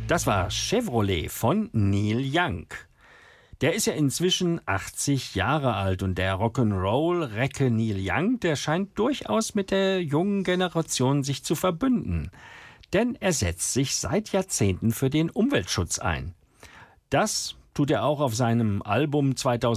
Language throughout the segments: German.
Das war Chevrolet von Neil Young. Der ist ja inzwischen 80 Jahre alt und der Rock'n'Roll-Recke Neil Young, der scheint durchaus mit der jungen Generation sich zu verbünden. Denn er setzt sich seit Jahrzehnten für den Umweltschutz ein. Das tut er auch auf seinem Album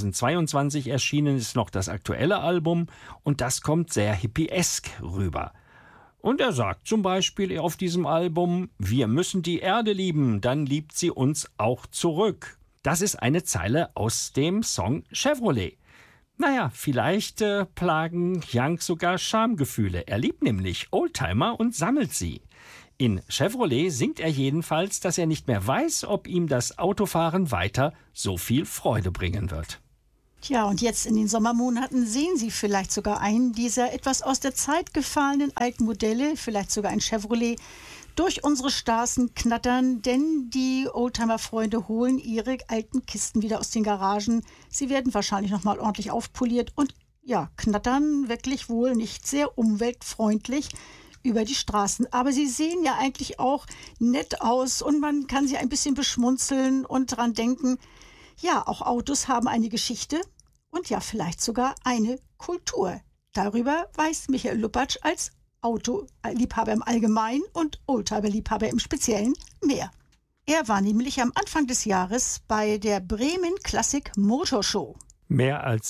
2022 erschienen, ist noch das aktuelle Album und das kommt sehr hippiesk rüber. Und er sagt zum Beispiel auf diesem Album, wir müssen die Erde lieben, dann liebt sie uns auch zurück. Das ist eine Zeile aus dem Song Chevrolet. Naja, vielleicht plagen Young sogar Schamgefühle. Er liebt nämlich Oldtimer und sammelt sie. In Chevrolet singt er jedenfalls, dass er nicht mehr weiß, ob ihm das Autofahren weiter so viel Freude bringen wird. Tja, und jetzt in den Sommermonaten sehen Sie vielleicht sogar einen dieser etwas aus der Zeit gefallenen alten Modelle, vielleicht sogar ein Chevrolet, durch unsere Straßen knattern, denn die Oldtimer-Freunde holen ihre alten Kisten wieder aus den Garagen. Sie werden wahrscheinlich nochmal ordentlich aufpoliert und ja, knattern wirklich wohl nicht sehr umweltfreundlich über die Straßen. Aber sie sehen ja eigentlich auch nett aus und man kann sie ein bisschen beschmunzeln und dran denken, ja, auch Autos haben eine Geschichte und ja, vielleicht sogar eine Kultur. Darüber weiß Michael Lupatsch als Autoliebhaber im Allgemeinen und Oldtimer-Liebhaber im Speziellen mehr. Er war nämlich am Anfang des Jahres bei der Bremen Classic Motor Show. Mehr als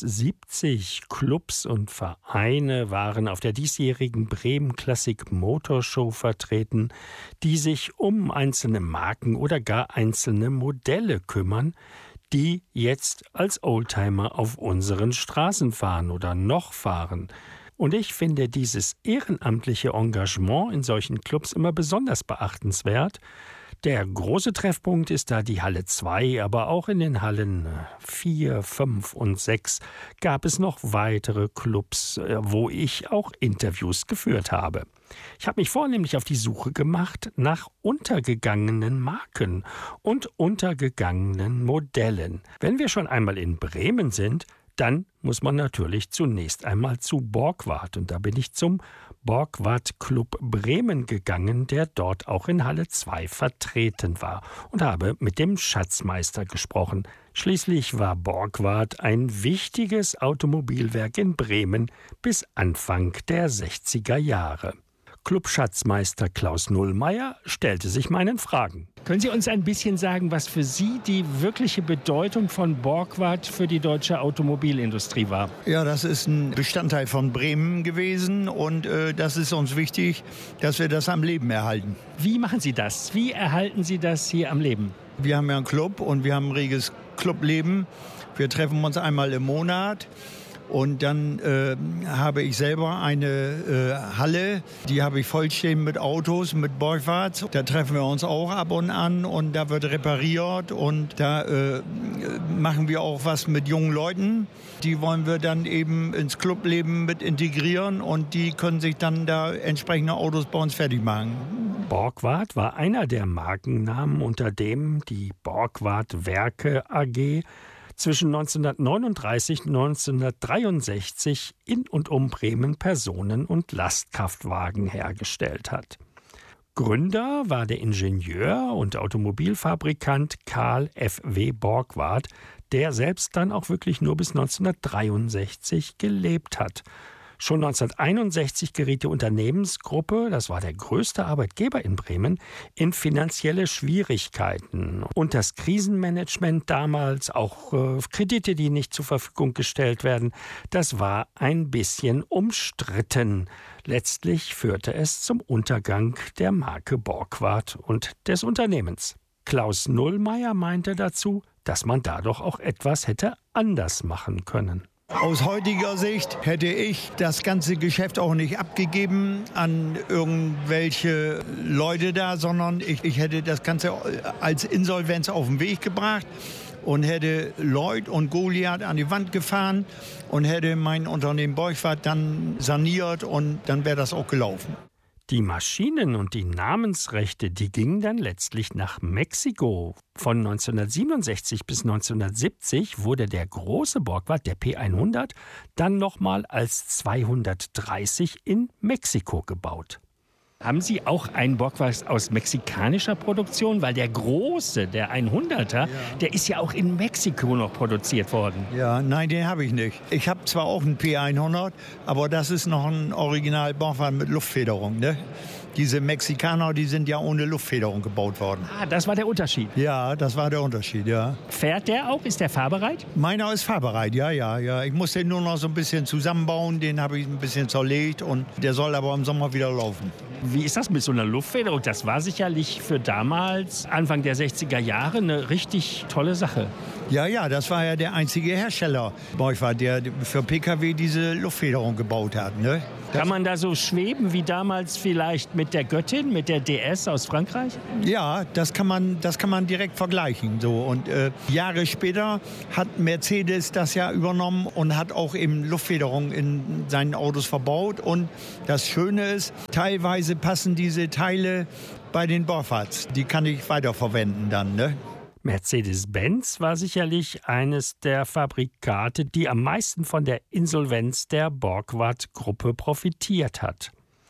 70 Clubs und Vereine waren auf der diesjährigen Bremen Classic Motor Show vertreten, die sich um einzelne Marken oder gar einzelne Modelle kümmern, die jetzt als Oldtimer auf unseren Straßen fahren oder noch fahren. Und ich finde dieses ehrenamtliche Engagement in solchen Clubs immer besonders beachtenswert. Der große Treffpunkt ist da die Halle 2, aber auch in den Hallen 4, 5 und 6 gab es noch weitere Clubs, wo ich auch Interviews geführt habe. Ich habe mich vornehmlich auf die Suche gemacht nach untergegangenen Marken und untergegangenen Modellen. Wenn wir schon einmal in Bremen sind, dann muss man natürlich zunächst einmal zu Borgward. Und da bin ich zum Borgward Club Bremen gegangen, der dort auch in Halle 2 vertreten war und habe mit dem Schatzmeister gesprochen. Schließlich war Borgward ein wichtiges Automobilwerk in Bremen bis Anfang der 60er Jahre. Clubschatzmeister Klaus Nullmeier stellte sich meinen Fragen. Können Sie uns ein bisschen sagen, was für Sie die wirkliche Bedeutung von Borgward für die deutsche Automobilindustrie war? Ja, das ist ein Bestandteil von Bremen gewesen und das ist uns wichtig, dass wir das am Leben erhalten. Wie machen Sie das? Wie erhalten Sie das hier am Leben? Wir haben ja einen Club und wir haben ein reges Clubleben. Wir treffen uns einmal im Monat. Und dann habe ich selber eine Halle, die habe ich vollstehen mit Autos, mit Borgwards. Da treffen wir uns auch ab und an und da wird repariert und da machen wir auch was mit jungen Leuten. Die wollen wir dann eben ins Clubleben mit integrieren und die können sich dann da entsprechende Autos bei uns fertig machen. Borgward war einer der Markennamen, unter dem die Borgward Werke AG zwischen 1939 und 1963 in und um Bremen Personen- und Lastkraftwagen hergestellt hat. Gründer war der Ingenieur und Automobilfabrikant Karl F.W. Borgward, der selbst dann auch wirklich nur bis 1963 gelebt hat. Schon 1961 geriet die Unternehmensgruppe, das war der größte Arbeitgeber in Bremen, in finanzielle Schwierigkeiten. Und das Krisenmanagement damals, auch Kredite, die nicht zur Verfügung gestellt werden, das war ein bisschen umstritten. Letztlich führte es zum Untergang der Marke Borgward und des Unternehmens. Klaus Nullmeier meinte dazu, dass man da doch auch etwas hätte anders machen können. Aus heutiger Sicht hätte ich das ganze Geschäft auch nicht abgegeben an irgendwelche Leute da, sondern ich hätte das Ganze als Insolvenz auf den Weg gebracht und hätte Lloyd und Goliath an die Wand gefahren und hätte mein Unternehmen Borgward dann saniert und dann wäre das auch gelaufen. Die Maschinen und die Namensrechte, die gingen dann letztlich nach Mexiko. Von 1967 bis 1970 wurde der große Borgward, der P100, dann nochmal als 230 in Mexiko gebaut. Haben Sie auch einen Bockwart aus mexikanischer Produktion? Weil der große, der 100er, der ist ja auch in Mexiko noch produziert worden. Ja, nein, den habe ich nicht. Ich habe zwar auch einen P100, aber das ist noch ein Original Bockwart mit Luftfederung, ne? Diese Mexikaner, die sind ja ohne Luftfederung gebaut worden. Ah, das war der Unterschied. Ja, das war der Unterschied, ja. Fährt der auch? Ist der fahrbereit? Meiner ist fahrbereit, ja. Ich muss den nur noch so ein bisschen zusammenbauen, den habe ich ein bisschen zerlegt und der soll aber im Sommer wieder laufen. Wie ist das mit so einer Luftfederung? Das war sicherlich für damals, Anfang der 60er Jahre, eine richtig tolle Sache. Ja, das war ja der einzige Hersteller, Bockwart, der für PKW diese Luftfederung gebaut hat, ne? Kann man da so schweben wie damals vielleicht mit der Göttin, mit der DS aus Frankreich? Ja, das kann man direkt vergleichen. So. Und Jahre später hat Mercedes das ja übernommen und hat auch eben Luftfederung in seinen Autos verbaut. Und das Schöne ist, teilweise passen diese Teile bei den Bockwarts. Die kann ich weiterverwenden dann, ne? Mercedes-Benz war sicherlich eines der Fabrikate, die am meisten von der Insolvenz der Borgward-Gruppe profitiert hat.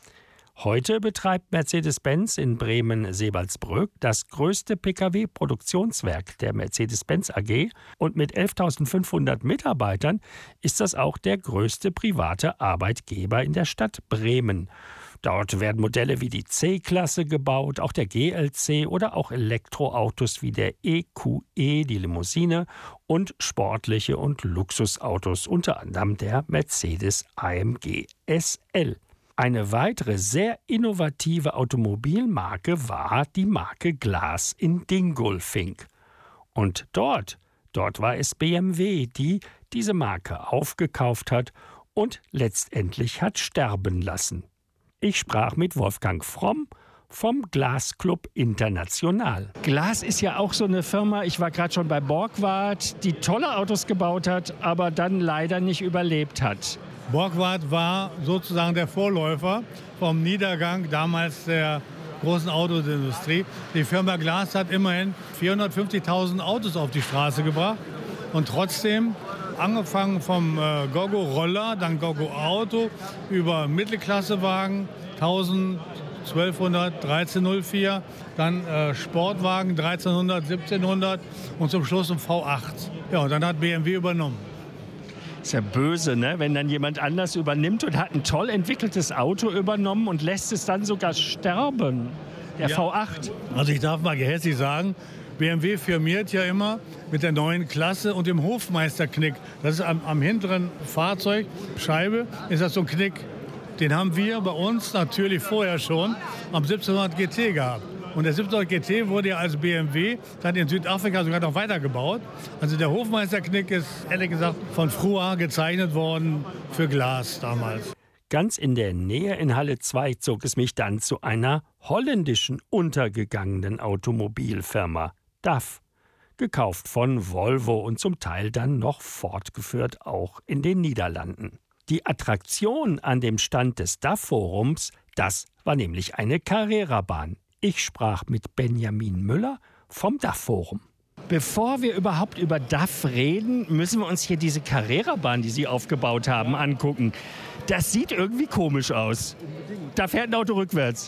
Heute betreibt Mercedes-Benz in Bremen-Sebalsbrück das größte Pkw-Produktionswerk der Mercedes-Benz AG und mit 11.500 Mitarbeitern ist das auch der größte private Arbeitgeber in der Stadt Bremen. Dort werden Modelle wie die C-Klasse gebaut, auch der GLC oder auch Elektroautos wie der EQE, die Limousine und sportliche und Luxusautos, unter anderem der Mercedes AMG SL. Eine weitere sehr innovative Automobilmarke war die Marke Glas in Dingolfing. Und dort war es BMW, die diese Marke aufgekauft hat und letztendlich hat sterben lassen. Ich sprach mit Wolfgang Fromm vom Glasclub International. Glas ist ja auch so eine Firma, ich war gerade schon bei Borgward, die tolle Autos gebaut hat, aber dann leider nicht überlebt hat. Borgward war sozusagen der Vorläufer vom Niedergang damals der großen Autoindustrie. Die Firma Glas hat immerhin 450.000 Autos auf die Straße gebracht und trotzdem angefangen vom Goggo-Roller, dann Goggo-Auto, über Mittelklassewagen, 1000, 1200, 1304, dann Sportwagen, 1300, 1700 und zum Schluss ein V8. Ja, und dann hat BMW übernommen. Ist ja böse, ne? Wenn dann jemand anders übernimmt und hat ein toll entwickeltes Auto übernommen und lässt es dann sogar sterben. Der V8. Also ich darf mal gehässig sagen, BMW firmiert ja immer mit der neuen Klasse und dem Hofmeisterknick. Das ist am hinteren Fahrzeugscheibe, ist das so ein Knick. Den haben wir bei uns natürlich vorher schon am 1700 GT gehabt. Und der 1700 GT wurde ja als BMW dann in Südafrika sogar noch weitergebaut. Also der Hofmeisterknick ist ehrlich gesagt von Frua gezeichnet worden für Glas damals. Ganz in der Nähe in Halle 2 zog es mich dann zu einer holländischen untergegangenen Automobilfirma, DAF, gekauft von Volvo und zum Teil dann noch fortgeführt auch in den Niederlanden. Die Attraktion an dem Stand des DAF-Forums, das war nämlich eine Carrera-Bahn. Ich sprach mit Benjamin Müller vom DAF-Forum. Bevor wir überhaupt über DAF reden, müssen wir uns hier diese Carrera-Bahn, die Sie aufgebaut haben, angucken. Das sieht irgendwie komisch aus. Da fährt ein Auto rückwärts.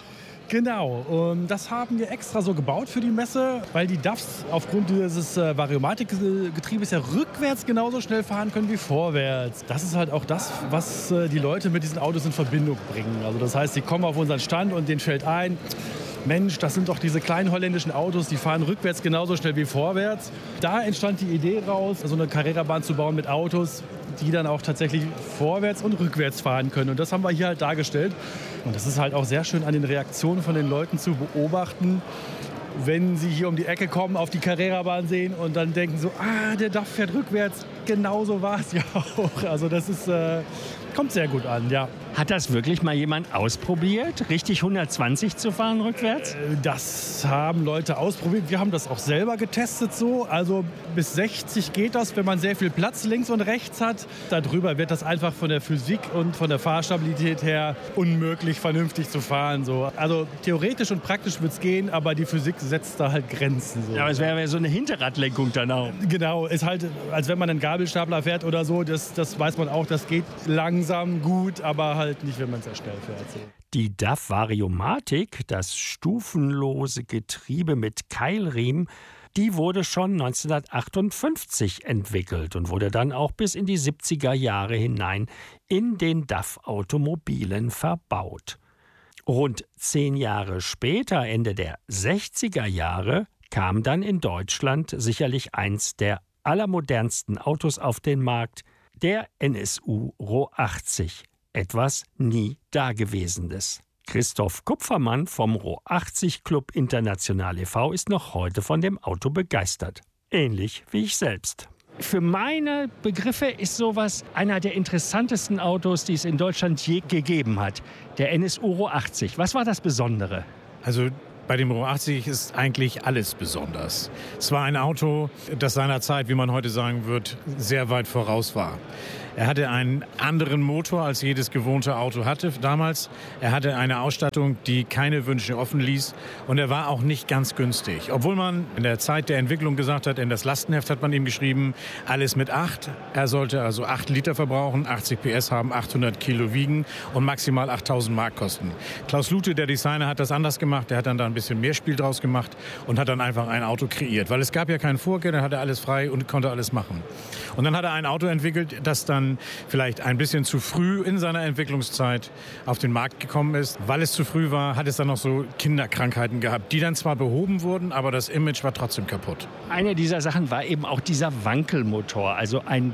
Genau, das haben wir extra so gebaut für die Messe, weil die DAFs aufgrund dieses Variomatikgetriebes ja rückwärts genauso schnell fahren können wie vorwärts. Das ist halt auch das, was die Leute mit diesen Autos in Verbindung bringen. Also das heißt, sie kommen auf unseren Stand und denen fällt ein, Mensch, das sind doch diese kleinen holländischen Autos, die fahren rückwärts genauso schnell wie vorwärts. Da entstand die Idee raus, so eine Carrera-Bahn zu bauen mit Autos, die dann auch tatsächlich vorwärts und rückwärts fahren können. Und das haben wir hier halt dargestellt. Und das ist halt auch sehr schön an den Reaktionen von den Leuten zu beobachten, wenn sie hier um die Ecke kommen, auf die Carrera-Bahn sehen und dann denken so, der DAF fährt rückwärts. Genauso war es ja auch. Also das ist, kommt sehr gut an, ja. Hat das wirklich mal jemand ausprobiert, richtig 120 zu fahren rückwärts? Das haben Leute ausprobiert. Wir haben das auch selber getestet so. Also bis 60 geht das, wenn man sehr viel Platz links und rechts hat. Darüber wird das einfach von der Physik und von der Fahrstabilität her unmöglich, vernünftig zu fahren. So. Also theoretisch und praktisch wird es gehen, aber die Physik setzt da halt Grenzen. So. Ja, aber es wäre ja so eine Hinterradlenkung dann auch. Genau, ist halt, als wenn man einen Gabelstapler fährt oder so, das weiß man auch, das geht langsam. langsam, gut, aber halt nicht, wenn man sehr schnell fährt. So. Die DAF Variomatic, das stufenlose Getriebe mit Keilriemen, die wurde schon 1958 entwickelt und wurde dann auch bis in die 70er Jahre hinein in den DAF-Automobilen verbaut. Rund 10 Jahre später, Ende der 60er Jahre, kam dann in Deutschland sicherlich eins der allermodernsten Autos auf den Markt, der NSU Ro 80. Etwas nie Dagewesenes. Christoph Kupfermann vom Ro 80 Club International e.V. ist noch heute von dem Auto begeistert. Ähnlich wie ich selbst. Für meine Begriffe ist sowas einer der interessantesten Autos, die es in Deutschland je gegeben hat. Der NSU Ro 80. Was war das Besondere? Also bei dem Ro 80 ist eigentlich alles besonders. Es war ein Auto, das seiner Zeit, wie man heute sagen wird, sehr weit voraus war. Er hatte einen anderen Motor, als jedes gewohnte Auto hatte damals. Er hatte eine Ausstattung, die keine Wünsche offen ließ. Und er war auch nicht ganz günstig. Obwohl man in der Zeit der Entwicklung gesagt hat, in das Lastenheft hat man ihm geschrieben, alles mit 8. Er sollte also 8 Liter verbrauchen, 80 PS haben, 800 Kilo wiegen und maximal 8.000 Mark kosten. Klaus Lute, der Designer, hat das anders gemacht. Er hat dann da ein bisschen mehr Spiel draus gemacht und hat dann einfach ein Auto kreiert. Weil es gab ja keinen Vorgänger, er hatte alles frei und konnte alles machen. Und dann hat er ein Auto entwickelt, das dann vielleicht ein bisschen zu früh in seiner Entwicklungszeit auf den Markt gekommen ist. Weil es zu früh war, hat es dann noch so Kinderkrankheiten gehabt, die dann zwar behoben wurden, aber das Image war trotzdem kaputt. Eine dieser Sachen war eben auch dieser Wankelmotor, also ein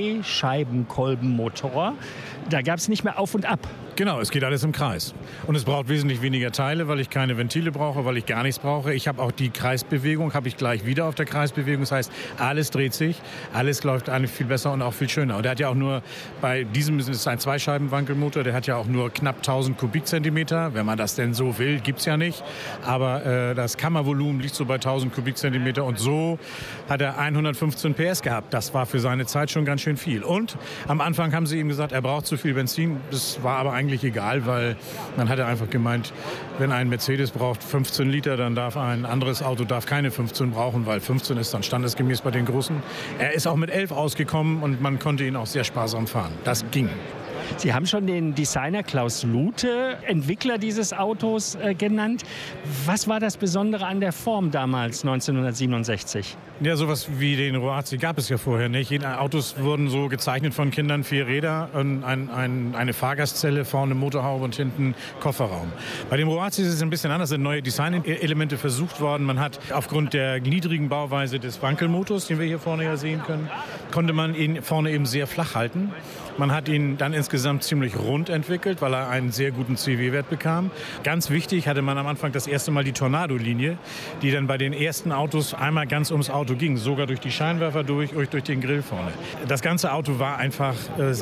Drehscheibenkolbenmotor. Da gab es nicht mehr auf und ab. Genau, es geht alles im Kreis. Und es braucht wesentlich weniger Teile, weil ich keine Ventile brauche, weil ich gar nichts brauche. Ich habe auch die Kreisbewegung, habe ich gleich wieder auf der Kreisbewegung. Das heißt, alles dreht sich, alles läuft eigentlich viel besser und auch viel schöner. Und der hat ja auch nur, bei diesem ist es ein Zweischeiben-Wankelmotor, der hat ja auch nur knapp 1000 Kubikzentimeter. Wenn man das denn so will, gibt's ja nicht. Aber das Kammervolumen liegt so bei 1000 Kubikzentimeter und so hat er 115 PS gehabt. Das war für seine Zeit schon ganz schön viel. Und am Anfang haben sie ihm gesagt, er braucht zu viel Benzin. Das war aber eigentlich egal, weil man hatte einfach gemeint, wenn ein Mercedes braucht 15 Liter, dann darf ein anderes Auto keine 15 brauchen, weil 15 ist dann standesgemäß bei den Großen. Er ist auch mit 11 ausgekommen und man konnte ihn auch sehr sparsam fahren. Das ging. Sie haben schon den Designer Klaus Lute, Entwickler dieses Autos, genannt. Was war das Besondere an der Form damals, 1967? Ja, sowas wie den Ro 80 gab es ja vorher nicht. Autos wurden so gezeichnet von Kindern, 4 Räder, eine Fahrgastzelle, vorne Motorhaube und hinten Kofferraum. Bei dem Ro 80 ist es ein bisschen anders, sind neue Designelemente versucht worden. Man hat aufgrund der niedrigen Bauweise des Wankelmotors, den wir hier vorne ja sehen können, konnte man ihn vorne eben sehr flach halten. Man hat ihn dann insgesamt ziemlich rund entwickelt, weil er einen sehr guten CW-Wert bekam. Ganz wichtig hatte man am Anfang das erste Mal die Tornado-Linie, die dann bei den ersten Autos einmal ganz ums Auto ging, sogar durch die Scheinwerfer durch den Grill vorne. Das ganze Auto war einfach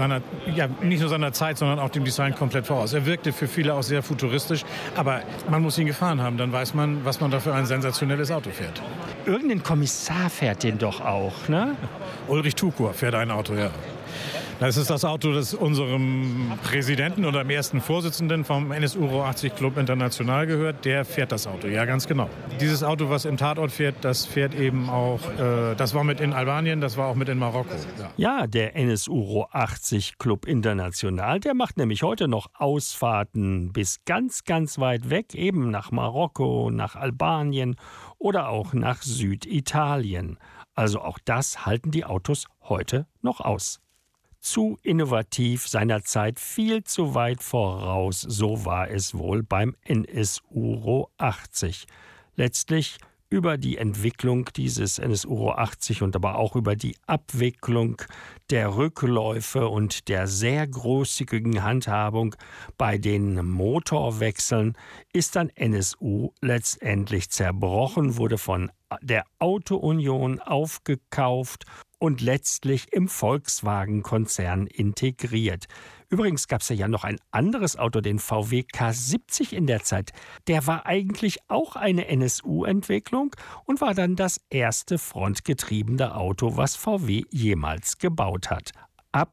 nicht nur seiner Zeit, sondern auch dem Design komplett voraus. Er wirkte für viele auch sehr futuristisch, aber man muss ihn gefahren haben, dann weiß man, was man da für ein sensationelles Auto fährt. Irgendein Kommissar fährt den doch auch, ne? Ulrich Tukur fährt ein Auto, ja. Das ist das Auto, das unserem Präsidenten oder dem ersten Vorsitzenden vom NSU Ro 80 Club International gehört. Der fährt das Auto, ja, ganz genau. Dieses Auto, was im Tatort fährt, das fährt eben auch, das war mit in Albanien, das war auch mit in Marokko. Ja, der NSU Ro 80 Club International, der macht nämlich heute noch Ausfahrten bis ganz, ganz weit weg, eben nach Marokko, nach Albanien oder auch nach Süditalien. Also auch das halten die Autos heute noch aus. Zu innovativ, seiner Zeit viel zu weit voraus, so war es wohl beim NSU Ro 80. Letztlich über die Entwicklung dieses NSU Ro 80 und aber auch über die Abwicklung der Rückläufe und der sehr großzügigen Handhabung bei den Motorwechseln ist dann NSU letztendlich zerbrochen, wurde von der Auto-Union aufgekauft und letztlich im Volkswagen-Konzern integriert. Übrigens gab es ja noch ein anderes Auto, den VW K70 in der Zeit. Der war eigentlich auch eine NSU-Entwicklung und war dann das erste frontgetriebene Auto, was VW jemals gebaut hat. Ab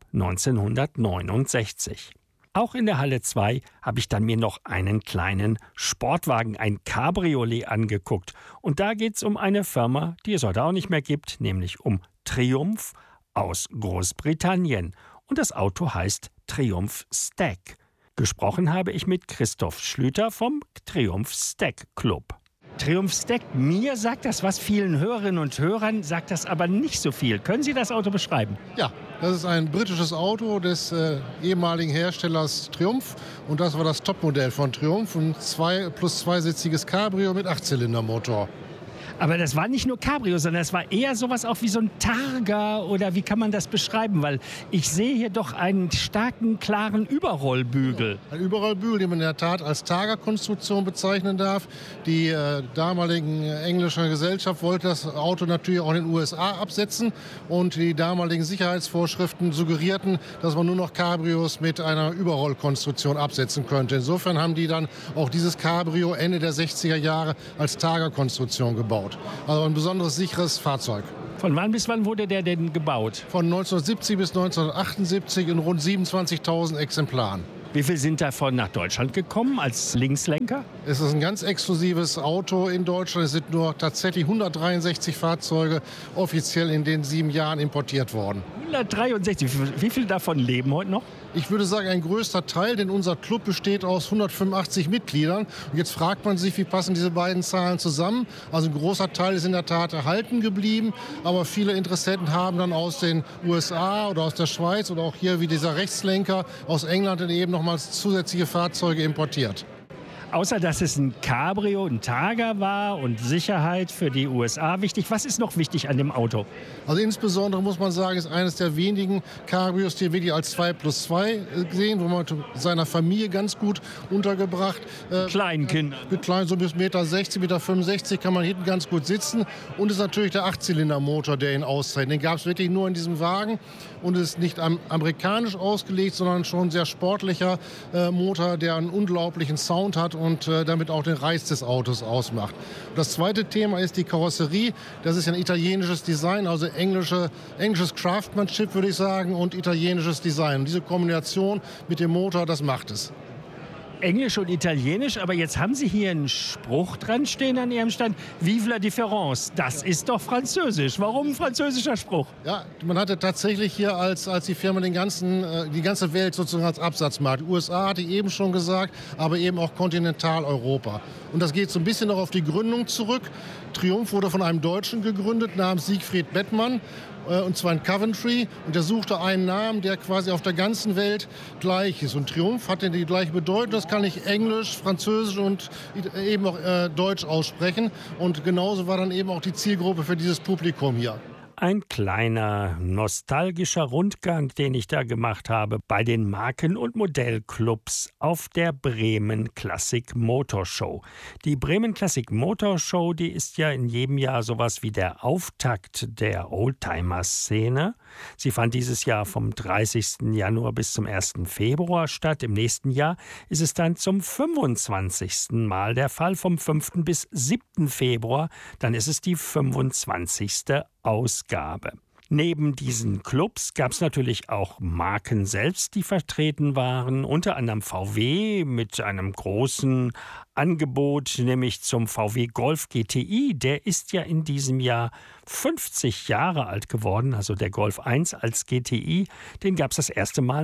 1969. Auch in der Halle 2 habe ich dann mir noch einen kleinen Sportwagen, ein Cabriolet, angeguckt. Und da geht es um eine Firma, die es heute auch nicht mehr gibt, nämlich um Triumph aus Großbritannien. Und das Auto heißt Triumph Stack. Gesprochen habe ich mit Christoph Schlüter vom Triumph Stack Club. Triumph Stack, mir sagt das was, vielen Hörerinnen und Hörern sagt das aber nicht so viel. Können Sie das Auto beschreiben? Ja, das ist ein britisches Auto des ehemaligen Herstellers Triumph. Und das war das Topmodell von Triumph. Ein plus zweisitziges Cabrio mit 8-Zylinder-Motor. Aber das war nicht nur Cabrio, sondern es war eher sowas auch wie so ein Targa oder wie kann man das beschreiben? Weil ich sehe hier doch einen starken, klaren Überrollbügel. Ein Überrollbügel, den man in der Tat als Targa-Konstruktion bezeichnen darf. Die damaligen englische Gesellschaft wollte das Auto natürlich auch in den USA absetzen und die damaligen Sicherheitsvorschriften suggerierten, dass man nur noch Cabrios mit einer Überrollkonstruktion absetzen könnte. Insofern haben die dann auch dieses Cabrio Ende der 60er Jahre als Targa-Konstruktion gebaut. Also ein besonderes sicheres Fahrzeug. Von wann bis wann wurde der denn gebaut? Von 1970 bis 1978 in rund 27.000 Exemplaren. Wie viel sind davon nach Deutschland gekommen als Linkslenker? Es ist ein ganz exklusives Auto in Deutschland. Es sind nur tatsächlich 163 Fahrzeuge offiziell in den 7 Jahren importiert worden. 163. Wie viele davon leben heute noch? Ich würde sagen, ein größter Teil, denn unser Club besteht aus 185 Mitgliedern. Und jetzt fragt man sich, wie passen diese beiden Zahlen zusammen? Also ein großer Teil ist in der Tat erhalten geblieben, aber viele Interessenten haben dann aus den USA oder aus der Schweiz oder auch hier wie dieser Rechtslenker aus England dann eben nochmals zusätzliche Fahrzeuge importiert. Außer dass es ein Cabrio, ein Targa war und Sicherheit für die USA wichtig. Was ist noch wichtig an dem Auto? Also insbesondere muss man sagen, ist eines der wenigen Cabrios, die wirklich als 2+2 sehen, wo man mit seiner Familie ganz gut untergebracht. Kleinkinder. Mit kleinen, so bis 1,60 Meter, 1,65 Meter kann man hinten ganz gut sitzen. Und ist natürlich der 8-Zylinder-Motor, der ihn auszeichnet. Den gab es wirklich nur in diesem Wagen und ist nicht amerikanisch ausgelegt, sondern schon ein sehr sportlicher Motor, der einen unglaublichen Sound hat und damit auch den Reiz des Autos ausmacht. Und das zweite Thema ist die Karosserie. Das ist ja ein italienisches Design, also englisches Craftsmanship, würde ich sagen, und italienisches Design. Und diese Kombination mit dem Motor, das macht es. Englisch und Italienisch, aber jetzt haben Sie hier einen Spruch dran stehen an Ihrem Stand. Vive la différence. Das ist doch Französisch. Warum ein französischer Spruch? Ja, man hatte tatsächlich hier als die Firma die ganze Welt sozusagen als Absatzmarkt. USA hatte ich eben schon gesagt, aber eben auch Kontinentaleuropa. Und das geht so ein bisschen noch auf die Gründung zurück. Triumph wurde von einem Deutschen gegründet namens Siegfried Bettmann. Und zwar in Coventry. Und der suchte einen Namen, der quasi auf der ganzen Welt gleich ist. Und Triumph hatte die gleiche Bedeutung. Das kann ich Englisch, Französisch und eben auch Deutsch aussprechen. Und genauso war dann eben auch die Zielgruppe für dieses Publikum hier. Ein kleiner nostalgischer Rundgang, den ich da gemacht habe bei den Marken- und Modellclubs auf der Bremen Classic Motor Show. Die Bremen Classic Motor Show, die ist ja in jedem Jahr sowas wie der Auftakt der Oldtimer-Szene. Sie fand dieses Jahr vom 30. Januar bis zum 1. Februar statt. Im nächsten Jahr ist es dann zum 25. Mal der Fall, vom 5. bis 7. Februar. Dann ist es die 25. Ausgabe. Neben diesen Clubs gab es natürlich auch Marken selbst, die vertreten waren, unter anderem VW mit einem großen Angebot, nämlich zum VW Golf GTI. Der ist ja in diesem Jahr 50 Jahre alt geworden, also der Golf 1 als GTI, den gab es das erste Mal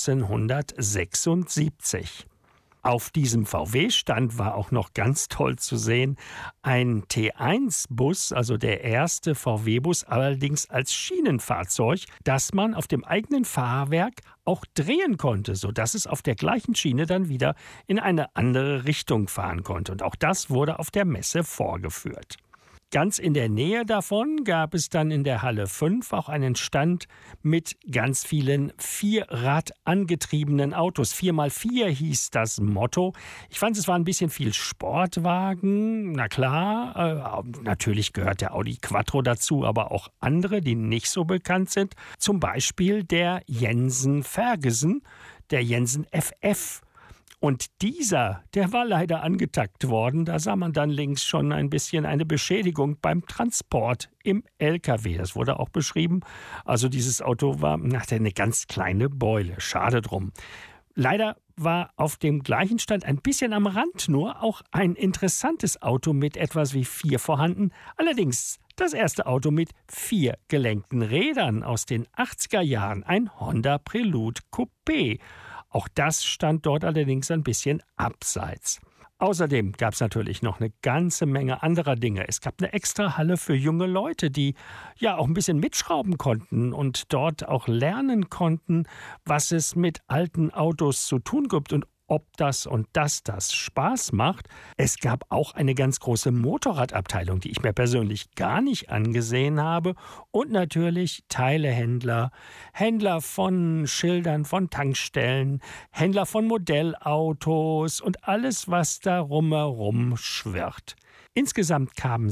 1976. Auf diesem VW-Stand war auch noch ganz toll zu sehen ein T1-Bus, also der erste VW-Bus, allerdings als Schienenfahrzeug, das man auf dem eigenen Fahrwerk auch drehen konnte, sodass es auf der gleichen Schiene dann wieder in eine andere Richtung fahren konnte. Und auch das wurde auf der Messe vorgeführt. Ganz in der Nähe davon gab es dann in der Halle 5 auch einen Stand mit ganz vielen Vierrad-angetriebenen Autos. 4x4 hieß das Motto. Ich fand, es war ein bisschen viel Sportwagen. Na klar, natürlich gehört der Audi Quattro dazu, aber auch andere, die nicht so bekannt sind. Zum Beispiel der Jensen Ferguson, der Jensen FF. Und dieser, der war leider angetackt worden. Da sah man dann links schon ein bisschen eine Beschädigung beim Transport im LKW. Das wurde auch beschrieben. Also dieses Auto hatte eine ganz kleine Beule. Schade drum. Leider war auf dem gleichen Stand ein bisschen am Rand nur auch ein interessantes Auto mit etwas wie 4 vorhanden. Allerdings das erste Auto mit 4 gelenkten Rädern aus den 80er Jahren, ein Honda Prelude Coupé. Auch das stand dort allerdings ein bisschen abseits. Außerdem gab es natürlich noch eine ganze Menge anderer Dinge. Es gab eine extra Halle für junge Leute, die ja auch ein bisschen mitschrauben konnten und dort auch lernen konnten, was es mit alten Autos zu tun gibt und ob das und das Spaß macht. Es gab auch eine ganz große Motorradabteilung, die ich mir persönlich gar nicht angesehen habe. Und natürlich Teilehändler, Händler von Schildern, von Tankstellen, Händler von Modellautos und alles, was da rumherum schwirrt. Insgesamt kamen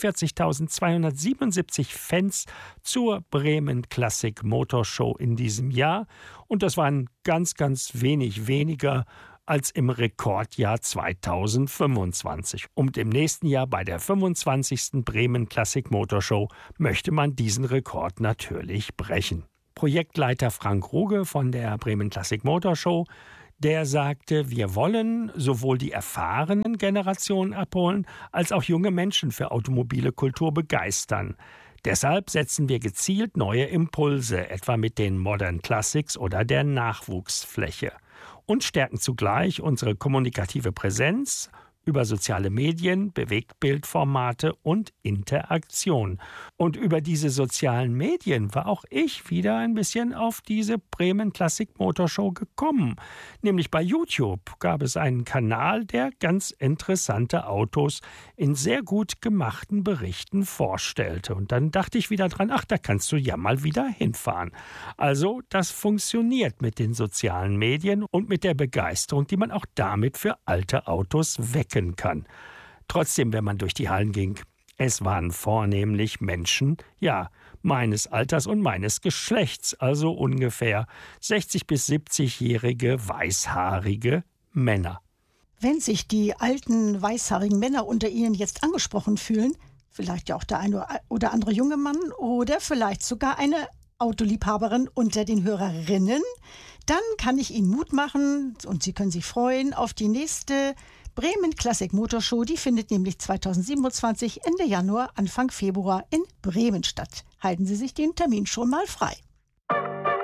46.277 Fans zur Bremen Classic Motor Show in diesem Jahr. Und das waren ganz, ganz wenig weniger als im Rekordjahr 2025. Und im nächsten Jahr bei der 25. Bremen Classic Motor Show möchte man diesen Rekord natürlich brechen. Projektleiter Frank Ruge von der Bremen Classic Motor Show, der sagte, wir wollen sowohl die erfahrenen Generationen abholen, als auch junge Menschen für automobile Kultur begeistern. Deshalb setzen wir gezielt neue Impulse, etwa mit den Modern Classics oder der Nachwuchsfläche, und stärken zugleich unsere kommunikative Präsenz über soziale Medien, Bewegtbildformate und Interaktion. Und über diese sozialen Medien war auch ich wieder ein bisschen auf diese Bremen Classic Motor Show gekommen. Nämlich bei YouTube gab es einen Kanal, der ganz interessante Autos in sehr gut gemachten Berichten vorstellte. Und dann dachte ich wieder dran, ach, da kannst du ja mal wieder hinfahren. Also das funktioniert mit den sozialen Medien und mit der Begeisterung, die man auch damit für alte Autos wecken kann. Trotzdem, wenn man durch die Hallen ging, es waren vornehmlich Menschen, ja, meines Alters und meines Geschlechts, also ungefähr 60- bis 70-jährige weißhaarige Männer. Wenn sich die alten weißhaarigen Männer unter Ihnen jetzt angesprochen fühlen, vielleicht ja auch der eine oder andere junge Mann oder vielleicht sogar eine Autoliebhaberin unter den Hörerinnen, dann kann ich Ihnen Mut machen und Sie können sich freuen auf die nächste Bremen Classic Motor Show. Die findet nämlich 2027 Ende Januar, Anfang Februar in Bremen statt. Halten Sie sich den Termin schon mal frei.